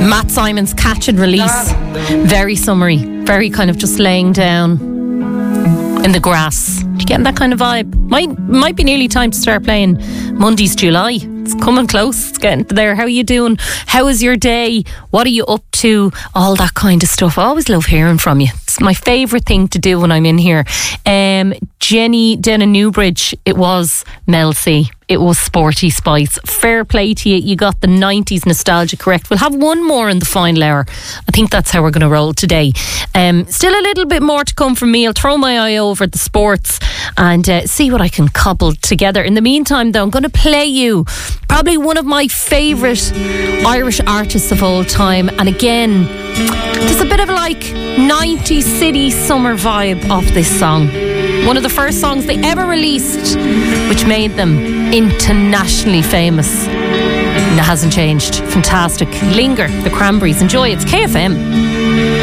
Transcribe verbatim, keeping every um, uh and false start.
Matt Simon's Catch and Release. Very summery, very kind of just laying down in the grass. You getting that kind of vibe? Might might be nearly time to start playing Monday's July. It's coming close. It's getting there. How are you doing? How is your day? What are you up to? All that kind of stuff. I always love hearing from you. It's my favourite thing to do when I'm in here. Um, Jenny down in Newbridge, it was Mel C. It was Sporty Spice. Fair play to you. You got the nineties nostalgia correct. We'll have one more in the final hour. I think that's how we're going to roll today. Um, still a little bit more to come from me. I'll throw my eye over at the sports and uh, see what I can cobble together. In the meantime, though, I'm going to play you probably one of my favourite Irish artists of all time. And again, there's a bit of like nineties city summer vibe off this song. One of the first songs they ever released, which made them internationally famous. And it hasn't changed. Fantastic. Linger, the Cranberries. Enjoy. It's K F M.